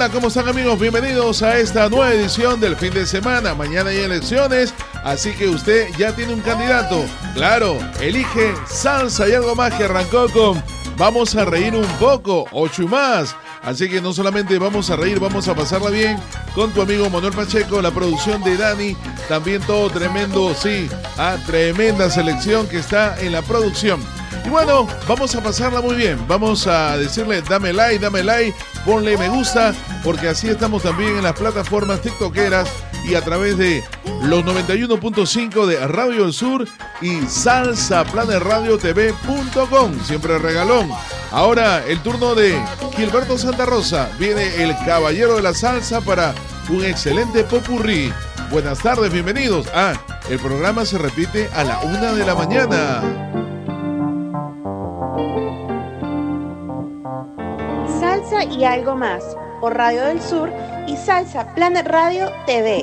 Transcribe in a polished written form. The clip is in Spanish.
Hola, ¿cómo están amigos? Bienvenidos a esta nueva edición del fin de semana. Mañana hay elecciones, así que usted ya tiene un candidato. Claro, elige Salsa y Algo Más, que arrancó con Vamos a reír un poco, 8 y más. Así que no solamente vamos a reír, vamos a pasarla bien con tu amigo Manuel Pacheco, la producción de Dani, también todo tremendo, sí, tremenda selección que está en la producción. Y bueno, vamos a pasarla muy bien, vamos a decirle dame like, ponle me gusta, porque así estamos también en las plataformas tiktokeras y a través de los 91.5 de Radio del Sur y salsaplanetradiotv.com, siempre regalón. Ahora el turno de Gilberto Santa Rosa, viene el caballero de la salsa para un excelente popurrí. Buenas tardes, bienvenidos. El programa se repite a la 1 de la mañana. Salsa y Algo Más por Radio del Sur y Salsa Planet Radio TV.